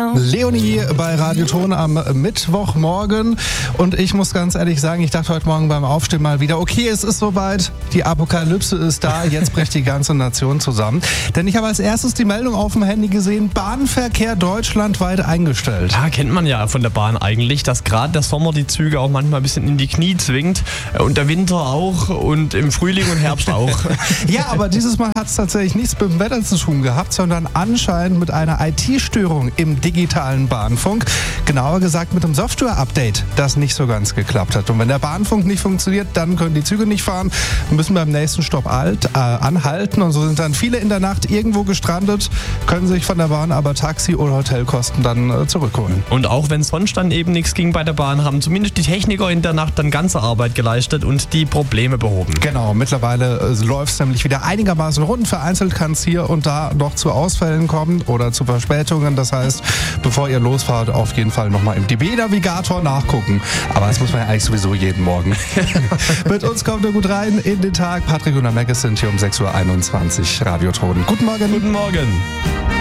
Leonie bei Radioton am Mittwochmorgen. Und ich muss ganz ehrlich sagen, ich dachte heute Morgen beim Aufstehen mal wieder, okay, es ist soweit, die Apokalypse ist da, jetzt bricht die ganze Nation zusammen. Denn ich habe als erstes die Meldung auf dem Handy gesehen, Bahnverkehr deutschlandweit eingestellt. Ja, kennt man ja von der Bahn eigentlich, dass gerade der Sommer die Züge auch manchmal ein bisschen in die Knie zwingt und der Winter auch und im Frühling und Herbst auch. Ja, aber dieses Mal hat es tatsächlich nichts mit dem Wetter zu tun gehabt, sondern anscheinend mit einer IT-Störung im digitalen Bahnfunk. Genauer gesagt mit einem Software-Update, das nicht so ganz geklappt hat. Und wenn der Bahnfunk nicht funktioniert, dann können die Züge nicht fahren, müssen beim nächsten Stopp anhalten. Und so sind dann viele in der Nacht irgendwo gestrandet, können sich von der Bahn aber Taxi- oder Hotelkosten dann zurückholen. Und auch wenn sonst dann eben nichts ging bei der Bahn, haben zumindest die Techniker in der Nacht dann ganze Arbeit geleistet und die Probleme behoben. Genau, mittlerweile läuft es nämlich wieder einigermaßen rund. Vereinzelt kann es hier und da noch zu Ausfällen kommen oder zu Verspätungen. Das heißt, bevor ihr losfahrt, auf jeden Fall nochmal im DB-Navigator nachgucken. Aber das muss man ja eigentlich sowieso jeden Morgen. Mit uns kommt ihr gut rein in den Tag. Patrick und der Mac sind hier um 6.21 Uhr Radioton. Guten Morgen. Guten Morgen.